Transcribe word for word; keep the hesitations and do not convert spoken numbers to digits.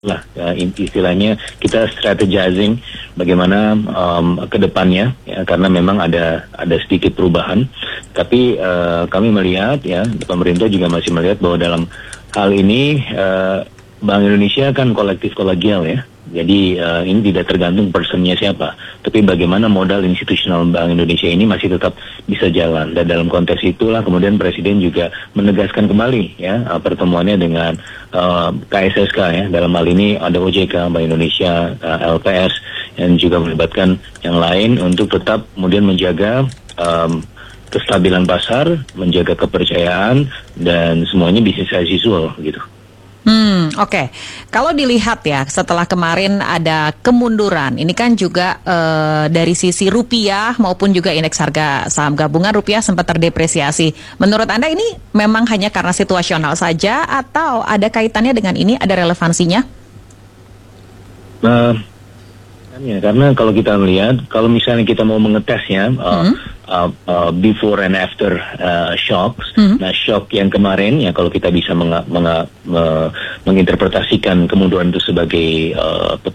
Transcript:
lah uh, istilahnya kita strategizing bagaimana um, ke depannya ya, karena memang ada ada sedikit perubahan, tapi uh, kami melihat ya pemerintah juga masih melihat bahwa dalam hal ini uh, Bank Indonesia kan kolektif kolegial ya. Jadi uh, ini tidak tergantung personnya siapa, tapi bagaimana modal institusional Bank Indonesia ini masih tetap bisa jalan. Dan dalam konteks itulah kemudian Presiden juga menegaskan kembali ya uh, pertemuannya dengan uh, K S S K ya. Dalam hal ini ada O J K, Bank Indonesia, uh, L P S, yang juga melibatkan yang lain untuk tetap kemudian menjaga um, kestabilan pasar, menjaga kepercayaan, dan semuanya bisnis as usual gitu. Hmm, oke. Okay. Kalau dilihat ya, setelah kemarin ada kemunduran, ini kan juga uh, dari sisi rupiah maupun juga indeks harga saham gabungan rupiah sempat terdepresiasi. Menurut Anda ini memang hanya karena situasional saja atau ada kaitannya dengan ini, ada relevansinya? Nah, ya, karena kalau kita melihat, kalau misalnya kita mau mengetesnya, uh, hmm. uh, uh, before and after uh, shocks, hmm. nah shock yang kemarin, ya kalau kita bisa menga- menga- me- menginterpretasikan kemunduran itu sebagai uh,